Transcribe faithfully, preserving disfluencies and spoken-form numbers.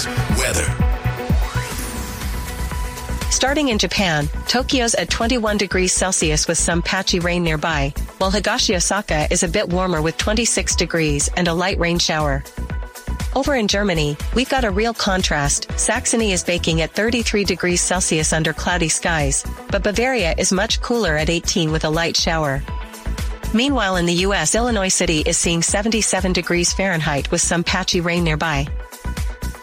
News. Weather. Starting in Japan, Tokyo's at twenty-one degrees Celsius with some patchy rain nearby, while Higashi Osaka is a bit warmer with twenty-six degrees and a light rain shower. Over in Germany, we've got a real contrast. Saxony is baking at thirty-three degrees Celsius under cloudy skies, but Bavaria is much cooler at eighteen with a light shower. Meanwhile in the U S, Illinois City is seeing seventy-seven degrees Fahrenheit with some patchy rain nearby.